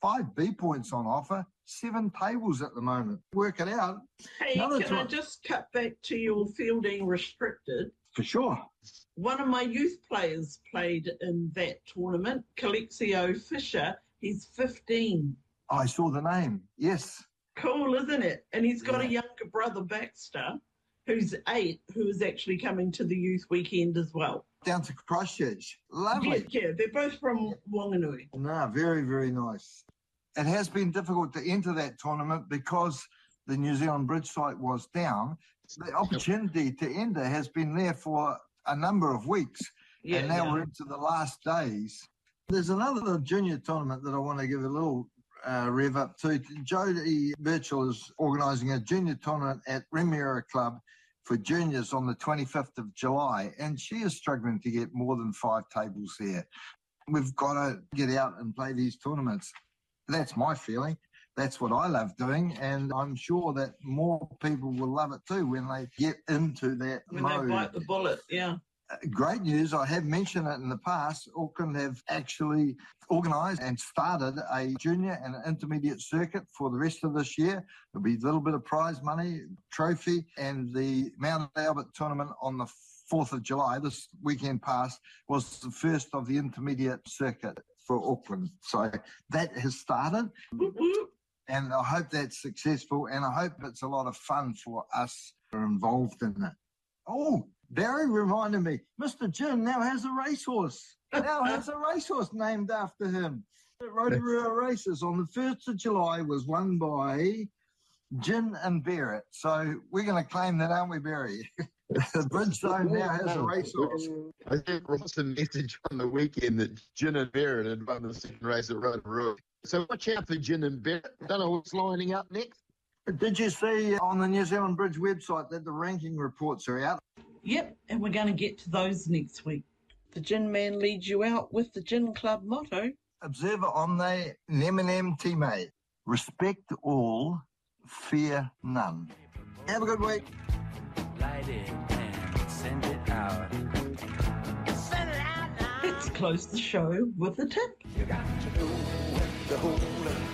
5 B points on offer, 7 tables at the moment. Work it out. Hey, I just cut back to your fielding restricted? For sure. One of my youth players played in that tournament, Calixio Fisher. He's 15. I saw the name, yes. Cool, isn't it? And he's got a younger brother, Baxter, who's 8, who is actually coming to the youth weekend as well. Down to Christchurch. Lovely. Yeah, they're both from Wanganui. No, very, very nice. It has been difficult to enter that tournament because the New Zealand Bridge site was down. The opportunity to enter has been there for a number of weeks, and now we're into the last days. There's another junior tournament that I want to give a little rev up to. Jodie Birchall is organising a junior tournament at Remuera Club for juniors on the 25th of July, and she is struggling to get more than 5 tables there. We've got to get out and play these tournaments. That's my feeling. That's what I love doing, and I'm sure that more people will love it too when they get into that mode. When they bite the bullet, yeah. Great news, I have mentioned it in the past, Auckland have actually organised and started a junior and an intermediate circuit for the rest of this year. There'll be a little bit of prize money, trophy, and the Mount Albert tournament on the 4th of July, this weekend past, was the first of the intermediate circuit for Auckland. So that has started. And I hope that's successful, and I hope it's a lot of fun for us who are involved in it. Oh, Barry reminded me, Mr. Jim now has a racehorse. Now has a racehorse named after him. Rotorua Races on the 1st of July was won by Gin and Barrett. So we're going to claim that, aren't we, Barry? The Bridgestone now has a racehorse. I think Ross a message on the weekend that Gin and Barrett had won the second race at Rotorua. So watch out for Gin and Barrett. Don't know what's lining up next. Did you see on the New Zealand Bridge website that the ranking reports are out? Yep, and we're going to get to those next week. The Gin Man leads you out with the Gin Club motto. Observer omne neminem time. Respect all, fear none. Have a good week. Light it and send it out. Send it out now. Let's close the show with a tip. You got to know when to hold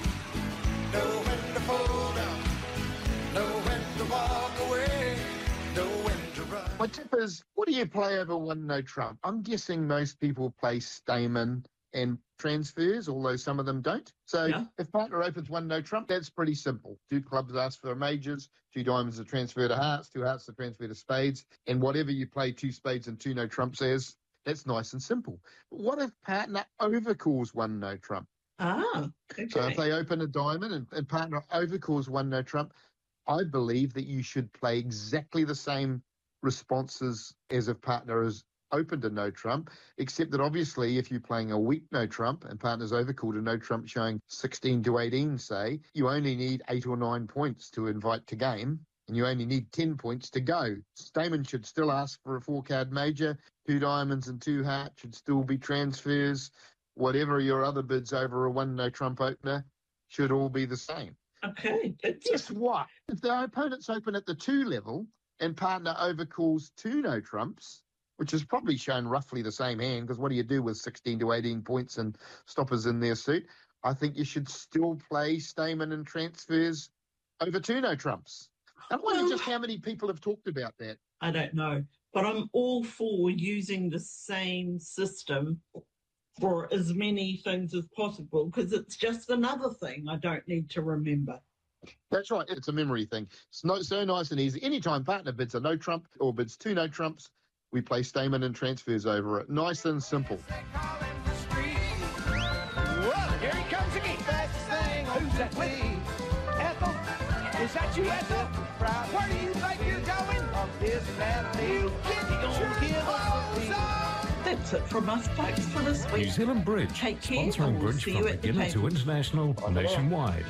up, know when to fold up, know when to walk away, know when to run. My tip is, what do you play over one no trump? I'm guessing most people play Stayman and transfers, although some of them don't. So if partner opens one no trump, that's pretty simple. 2 clubs ask for majors, 2 diamonds are transferred to hearts, 2 hearts are transferred to spades, and whatever you play 2 spades and 2 no trumps as, that's nice and simple. But what if partner overcalls one no trump? Okay. So if they open a diamond and partner overcalls one no trump, I believe that you should play exactly the same responses as if partner has opened a no trump, except that obviously if you're playing a weak no trump and partner's overcalled a no trump showing 16 to 18, say, you only need 8 or 9 points to invite to game, and you only need 10 points to go. Stayman should still ask for a 4-card major, 2 diamonds and 2 hearts should still be transfers. Whatever your other bids over a one no trump opener should all be the same. Okay. Guess what? If the opponent's open at the 2 level and partner overcalls 2 no trumps, which is probably shown roughly the same hand, because what do you do with 16 to 18 points and stoppers in their suit? I think you should still play Stayman and transfers over 2 no trumps. I wonder just how many people have talked about that. I don't know, but I'm all for using the same system for as many things as possible, because it's just another thing I don't need to remember. That's right. It's a memory thing. It's so nice and easy. Anytime partner bids a no trump or bids 2 no trumps, we play Stayman and transfers over it. Nice and simple. Whoa, here he comes again. Who's that with? Ethel? Is that you, Ethel? Where do you think you're going? You get That's it from us, folks, for this week. New Zealand Bridge, Take care, sponsoring and we'll Bridge see from you at the beginner to table. international nationwide.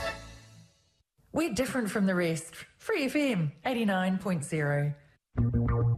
We're different from the rest. Free FM 89.0.